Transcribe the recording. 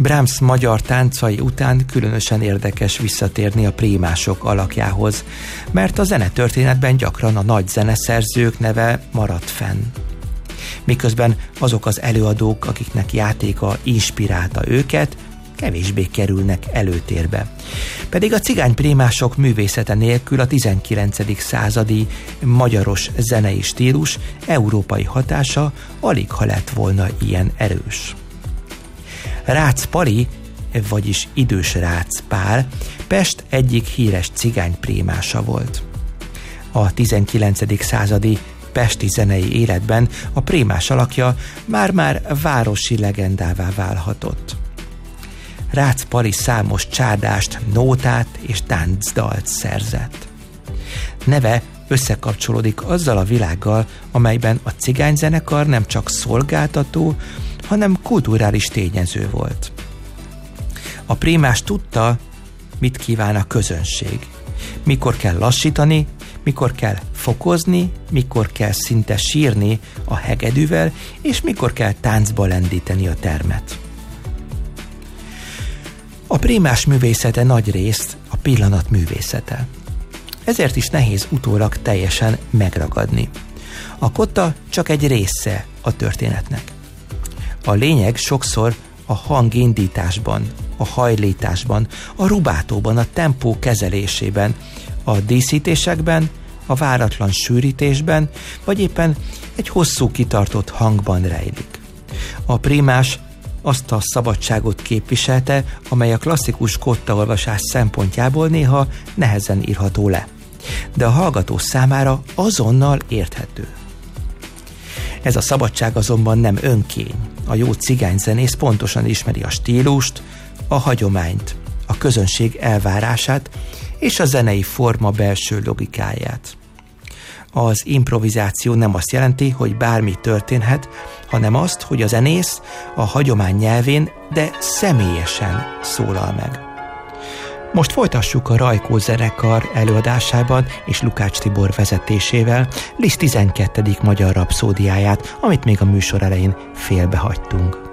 Brahms magyar táncai után különösen érdekes visszatérni a prímások alakjához, mert a zenetörténetben gyakran a nagy zeneszerzők neve maradt fenn. Miközben azok az előadók, akiknek játéka inspirálta őket, kevésbé kerülnek előtérbe. Pedig a cigányprímások művészete nélkül a 19. századi magyaros zenei stílus európai hatása aligha lett volna ilyen erős. Rácz Pali, vagyis Idős Rácz Pál, Pest egyik híres cigányprímása volt. A 19. századi pesti zenei életben a prímás alakja már-már városi legendává válhatott. Rácz Pali számos csádást, nótát és táncdalt szerzett. Neve összekapcsolódik azzal a világgal, amelyben a cigányzenekar nem csak szolgáltató, hanem kulturális tényező volt. A prímás tudta, mit kíván a közönség, mikor kell lassítani, mikor kell fokozni, mikor kell szinte sírni a hegedűvel, és mikor kell táncba lendíteni a termet. A prímás művészete nagyrészt a pillanat művészete. Ezért is nehéz utólag teljesen megragadni. A kotta csak egy része a történetnek. A lényeg sokszor a hangindításban, a hajlításban, a rubátóban, a tempó kezelésében, a díszítésekben, a váratlan sűrítésben, vagy éppen egy hosszú kitartott hangban rejlik. A prímás azt a szabadságot képviselte, amely a klasszikus kottaolvasás szempontjából néha nehezen írható le, de a hallgató számára azonnal érthető. Ez a szabadság azonban nem önkény. A jó cigányzenész pontosan ismeri a stílust, a hagyományt, a közönség elvárását és a zenei forma belső logikáját. Az improvizáció nem azt jelenti, hogy bármi történhet, hanem azt, hogy a zenész a hagyomány nyelvén, de személyesen szólal meg. Most folytassuk a Rajkó zenekar előadásában és Lukács Tibor vezetésével Liszt 12. magyar rapszódiáját, amit még a műsor elején félbehagytunk.